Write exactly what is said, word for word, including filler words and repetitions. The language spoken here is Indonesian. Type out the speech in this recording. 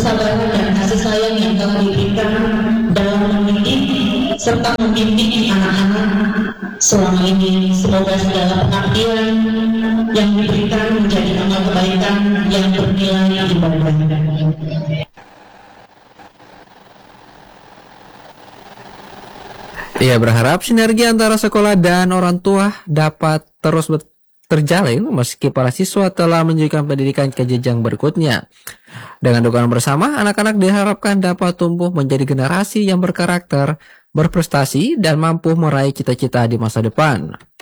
kesabaran dan kasih sayang yang kamu berikan dalam mendidik serta membimbing anak-anak selama ini. Semoga segala pengabdian yang diberikan menjadi amal kebaikan yang bernilai ibadah. Ia berharap sinergi antara sekolah dan orang tua dapat terus terjalin meski para siswa telah menunjukkan pendidikan ke jenjang berikutnya. Dengan dukungan bersama, anak-anak diharapkan dapat tumbuh menjadi generasi yang berkarakter, berprestasi, dan mampu meraih cita-cita di masa depan.